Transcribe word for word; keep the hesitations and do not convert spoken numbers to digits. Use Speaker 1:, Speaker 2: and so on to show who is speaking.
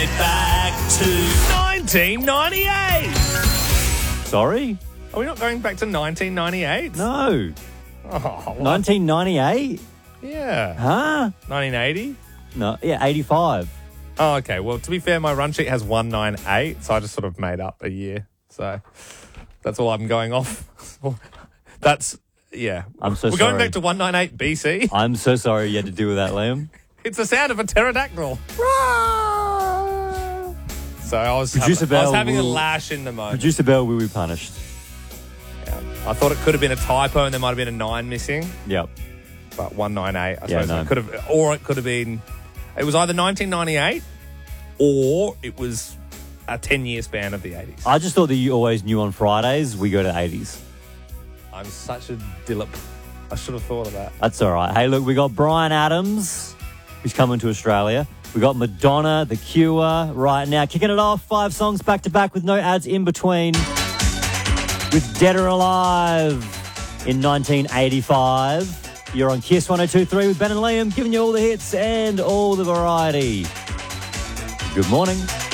Speaker 1: Back to nineteen ninety-eight.
Speaker 2: Sorry?
Speaker 1: Are we not going back to nineteen ninety-eight?
Speaker 2: No.
Speaker 1: Oh, what?
Speaker 2: nineteen ninety-eight?
Speaker 1: Yeah.
Speaker 2: Huh?
Speaker 1: nineteen eighty?
Speaker 2: No, yeah, eighty-five.
Speaker 1: Oh, okay. Well, to be fair, my run sheet has one ninety-eight, so I just sort of made up a year. So that's all I'm going off. That's, yeah.
Speaker 2: I'm so
Speaker 1: We're
Speaker 2: sorry.
Speaker 1: going back to one ninety-eight B C.
Speaker 2: I'm so sorry you had to deal with that, Liam.
Speaker 1: It's the sound of a pterodactyl. So I was,
Speaker 2: Producer
Speaker 1: having, I was
Speaker 2: Bell
Speaker 1: having a
Speaker 2: will-
Speaker 1: lash in the moment.
Speaker 2: Producer Bell will be punished.
Speaker 1: Yeah. I thought it could have been a typo and there might have been a nine missing,
Speaker 2: Yep.
Speaker 1: but one ninety-eight, I
Speaker 2: Yeah,
Speaker 1: suppose.
Speaker 2: no.
Speaker 1: It could have, or it could have been, it was either nineteen ninety-eight or it was a ten-year span of the eighties.
Speaker 2: I just thought that you always knew on Fridays we go to eighties.
Speaker 1: I'm such a dillip. I should have thought of that.
Speaker 2: That's all right. Hey, look, we got Bryan Adams, who's coming to Australia. We got Madonna, The Cure right now. Kicking it off, five songs back-to-back with no ads in between. With Dead or Alive in nineteen eighty-five. You're on Kiss one oh two point three with Ben and Liam, giving you all the hits and all the variety. Good morning.